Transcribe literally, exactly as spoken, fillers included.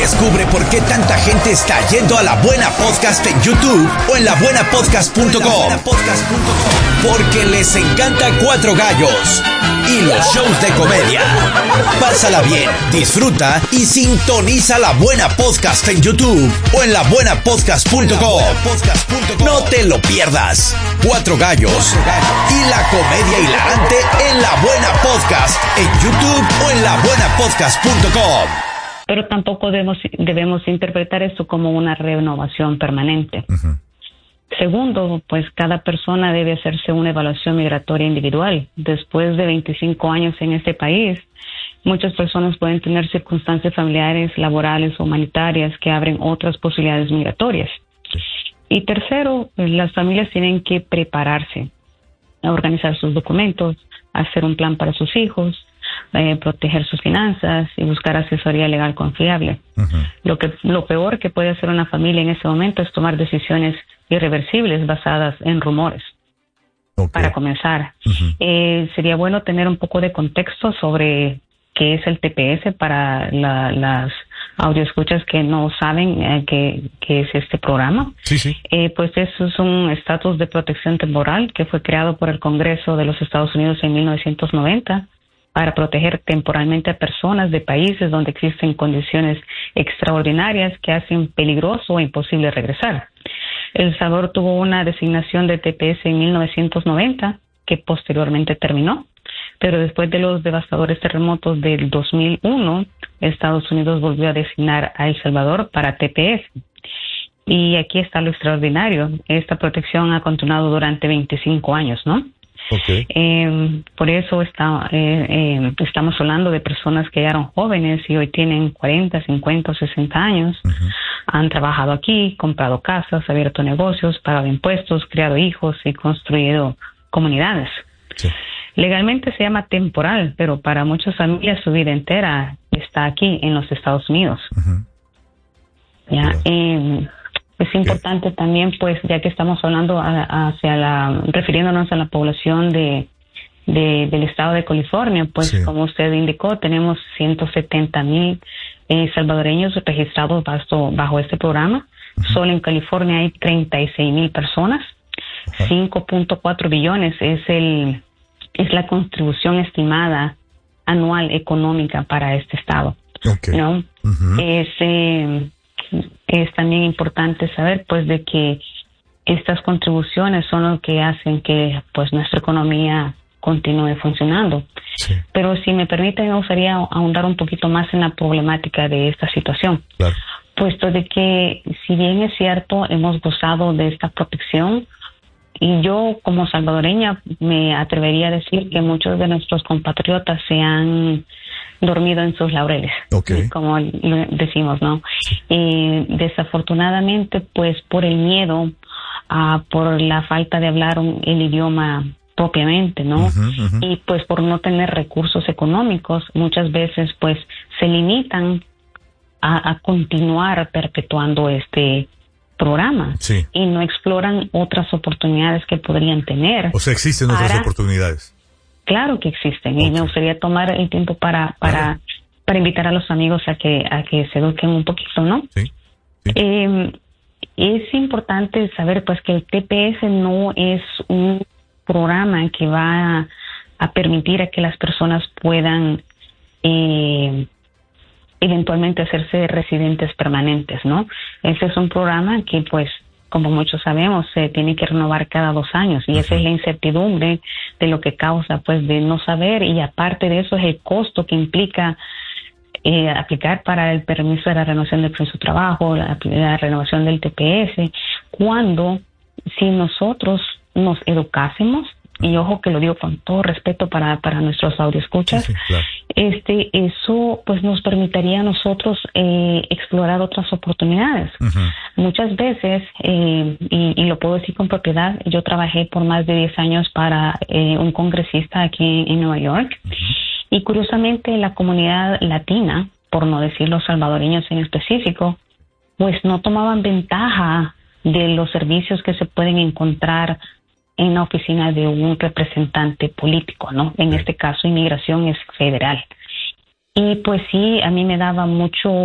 Descubre por qué tanta gente está yendo a La Buena Podcast en YouTube o en la buena podcast punto com. Porque les encanta Cuatro Gallos y los shows de comedia. Pásala bien, disfruta y sintoniza La Buena Podcast en YouTube o en la buena podcast punto com. No te lo pierdas. Cuatro Gallos y la comedia hilarante en La Buena Podcast en YouTube o en la buena podcast punto com. Pero tampoco debemos, debemos interpretar esto como una renovación permanente. Uh-huh. Segundo, pues cada persona debe hacerse una evaluación migratoria individual. Después de veinticinco años en este país, muchas personas pueden tener circunstancias familiares, laborales o humanitarias que abren otras posibilidades migratorias. Y tercero, pues las familias tienen que prepararse, a organizar sus documentos, hacer un plan para sus hijos, Eh, proteger sus finanzas y buscar asesoría legal confiable. Uh-huh. Lo que lo peor que puede hacer una familia en ese momento es tomar decisiones irreversibles basadas en rumores. Okay. Para comenzar, uh-huh. eh, sería bueno tener un poco de contexto sobre qué es el T P S para la, las audioescuchas que no saben eh, qué, qué es este programa. Sí, sí. Eh, pues eso es un estatus de protección temporal que fue creado por el Congreso de los Estados Unidos en mil novecientos noventa para proteger temporalmente a personas de países donde existen condiciones extraordinarias que hacen peligroso o imposible regresar. El Salvador tuvo una designación de T P S en mil novecientos noventa que posteriormente terminó, pero después de los devastadores terremotos del dos mil uno, Estados Unidos volvió a designar a El Salvador para T P S. Y aquí está lo extraordinario. Esta protección ha continuado durante veinticinco años, ¿no? Okay. Eh, por eso está, eh, eh, estamos hablando de personas que ya eran jóvenes y hoy tienen cuarenta, cincuenta, sesenta años. Uh-huh. Han trabajado aquí, comprado casas, abierto negocios, pagado impuestos, criado hijos y construido comunidades. Sí. Legalmente se llama temporal, pero para muchas familias su vida entera está aquí en los Estados Unidos. Uh-huh. Ya. Eh, Es importante okay. también, pues, ya que estamos hablando a, hacia la, refiriéndonos a la población de, de del estado de California, pues, sí. como usted indicó, tenemos ciento setenta mil eh, salvadoreños registrados bajo, bajo este programa. Uh-huh. Solo en California hay treinta y seis mil personas. Uh-huh. cinco punto cuatro billones es el es la contribución estimada anual económica para este estado. Okay. ¿No? Uh-huh. Es eh, Es también importante saber, pues, de que estas contribuciones son lo que hacen que, pues, nuestra economía continúe funcionando. Sí. Pero si me permiten, me gustaría ahondar un poquito más en la problemática de esta situación. Claro. Puesto de que, si bien es cierto, hemos gozado de esta protección, y yo, como salvadoreña, me atrevería a decir que muchos de nuestros compatriotas se han dormido en sus laureles, okay. como decimos, ¿no? Y desafortunadamente, pues por el miedo, uh, por la falta de hablar un, el idioma propiamente, ¿no? Uh-huh, uh-huh. Y pues por no tener recursos económicos, muchas veces pues se limitan a, a continuar perpetuando este programa sí. y no exploran otras oportunidades que podrían tener. O sea, existen otras para, oportunidades. Claro que existen, okay. y me gustaría tomar el tiempo para para claro. para invitar a los amigos a que a que se eduquen un poquito, ¿no? Sí. sí. Eh, es importante saber, pues, que el T P S no es un programa que va a, a permitir a que las personas puedan eh, eventualmente hacerse residentes permanentes, ¿no? Ese es un programa que, pues, como muchos sabemos, se tiene que renovar cada dos años y uh-huh. esa es la incertidumbre de lo que causa, pues, de no saber, y aparte de eso es el costo que implica eh, aplicar para el permiso de la renovación del permiso de trabajo, la, la renovación del T P S, cuando si nosotros nos educásemos, y ojo que lo digo con todo respeto para, para nuestros audioescuchas, sí, sí, claro. este, eso pues nos permitiría a nosotros eh, explorar otras oportunidades. Uh-huh. Muchas veces, eh, y, y lo puedo decir con propiedad, yo trabajé por más de diez años para eh, un congresista aquí en, en Nueva York, uh-huh. y curiosamente la comunidad latina, por no decir los salvadoreños en específico, pues no tomaban ventaja de los servicios que se pueden encontrar en la oficina de un representante político, ¿no? En este caso, inmigración es federal. Y pues sí, a mí me daba mucho